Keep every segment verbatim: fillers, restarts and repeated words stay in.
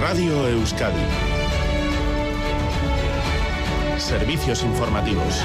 Radio Euskadi. Servicios informativos.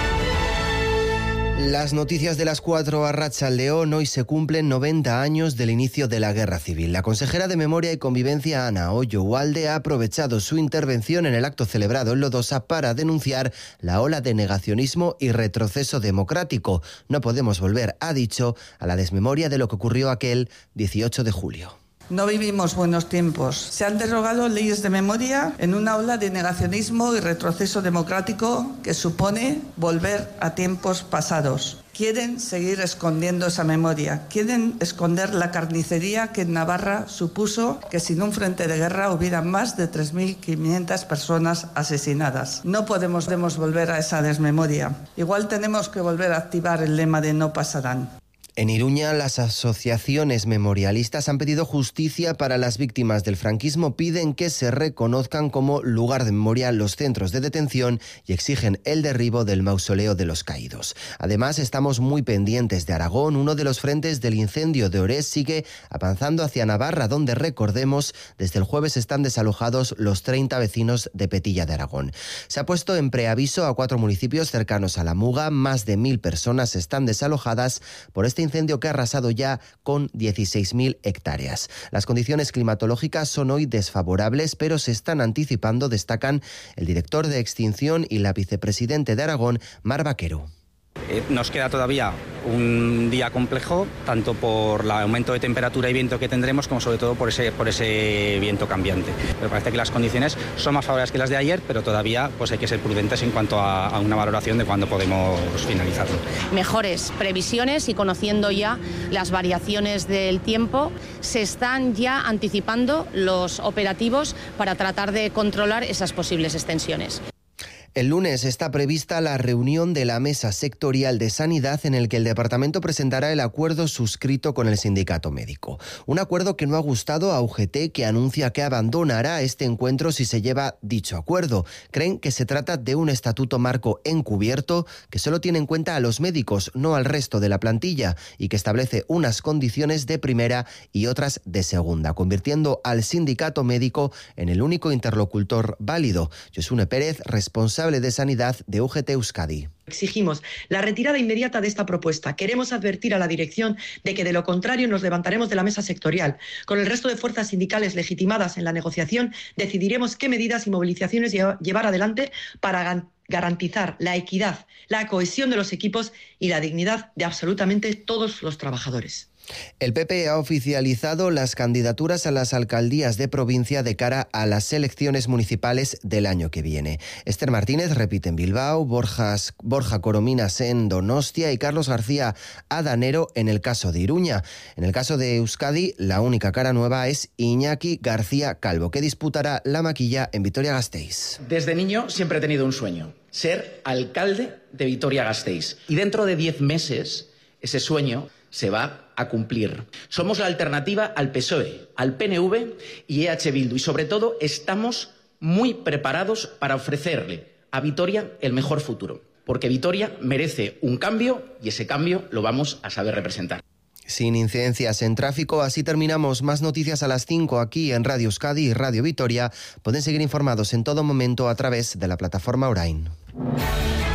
Las noticias de las cuatro a Arratsaldeon. Hoy se cumplen noventa años del inicio de la Guerra Civil. La consejera de Memoria y Convivencia, Ana Hoyo Ualde, ha aprovechado su intervención en el acto celebrado en Lodosa para denunciar la ola de negacionismo y retroceso democrático. No podemos volver, ha dicho, a la desmemoria de lo que ocurrió aquel dieciocho de julio. No vivimos buenos tiempos. Se han derogado leyes de memoria en una ola de negacionismo y retroceso democrático que supone volver a tiempos pasados. Quieren seguir escondiendo esa memoria. Quieren esconder la carnicería que en Navarra supuso que sin un frente de guerra hubiera más de tres mil quinientas personas asesinadas. No podemos, podemos volver a esa desmemoria. Igual tenemos que volver a activar el lema de no pasarán. En Iruña, las asociaciones memorialistas han pedido justicia para las víctimas del franquismo, piden que se reconozcan como lugar de memoria los centros de detención y exigen el derribo del mausoleo de los caídos. Además, estamos muy pendientes de Aragón. Uno de los frentes del incendio de Orés sigue avanzando hacia Navarra, donde, recordemos, desde el jueves están desalojados los treinta vecinos de Petilla de Aragón. Se ha puesto en preaviso a cuatro municipios cercanos a la Muga. Más de mil personas están desalojadas por este incendio que ha arrasado ya con dieciséis mil hectáreas. Las condiciones climatológicas son hoy desfavorables, pero se están anticipando, destacan el director de Extinción y la vicepresidente de Aragón, Mar Vaquero. Eh, nos queda todavía un día complejo, tanto por el aumento de temperatura y viento que tendremos, como sobre todo por ese, por ese viento cambiante. Me parece que las condiciones son más favorables que las de ayer, pero todavía pues, hay que ser prudentes en cuanto a, a una valoración de cuándo podemos finalizarlo. Mejores previsiones y conociendo ya las variaciones del tiempo, se están ya anticipando los operativos para tratar de controlar esas posibles extensiones. El lunes está prevista la reunión de la Mesa Sectorial de Sanidad en el que el departamento presentará el acuerdo suscrito con el sindicato médico. Un acuerdo que no ha gustado a U G T, que anuncia que abandonará este encuentro si se lleva dicho acuerdo. Creen que se trata de un estatuto marco encubierto que solo tiene en cuenta a los médicos, no al resto de la plantilla, y que establece unas condiciones de primera y otras de segunda, convirtiendo al sindicato médico en el único interlocutor válido. Josune Pérez, responsable de Sanidad de U G T Euskadi. Exigimos la retirada inmediata de esta propuesta. Queremos advertir a la dirección de que de lo contrario nos levantaremos de la mesa sectorial. Con el resto de fuerzas sindicales legitimadas en la negociación decidiremos qué medidas y movilizaciones llevar adelante para garantizar la equidad, la cohesión de los equipos y la dignidad de absolutamente todos los trabajadores. El P P ha oficializado las candidaturas a las alcaldías de provincia de cara a las elecciones municipales del año que viene. Esther Martínez repite en Bilbao, Borjas, Borja Corominas en Donostia y Carlos García Adanero en el caso de Iruña. En el caso de Euskadi, la única cara nueva es Iñaki García Calvo, que disputará la maquilla en Vitoria-Gasteiz. Desde niño siempre he tenido un sueño, ser alcalde de Vitoria-Gasteiz. Y dentro de diez meses, ese sueño se va a cumplir. Somos la alternativa al P S O E, al P N V y E H Bildu y sobre todo estamos muy preparados para ofrecerle a Vitoria el mejor futuro, porque Vitoria merece un cambio y ese cambio lo vamos a saber representar. Sin incidencias en tráfico, así terminamos. Más noticias a las cinco aquí en Radio Euskadi y Radio Vitoria. Pueden seguir informados en todo momento a través de la plataforma Orain.